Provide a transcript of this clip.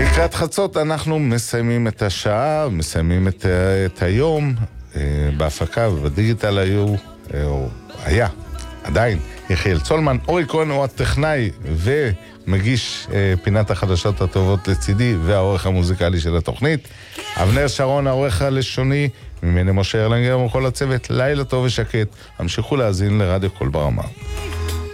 לקראת חצות אנחנו מסיימים את השעה, מסיימים את היום. בהפקה ובדיגיטל היה עדיין יחיאל צולמן, אורי כהן הוא הטכנאי ומגיש פינת החדשות הטובות לצידי והעורך המוזיקלי של התוכנית. אבנר שרון העורך הלשוני, ממני משה ארלנגר וכל הצוות. לילה טוב ושקט, המשיכו להאזין לרדיו קול ברמה.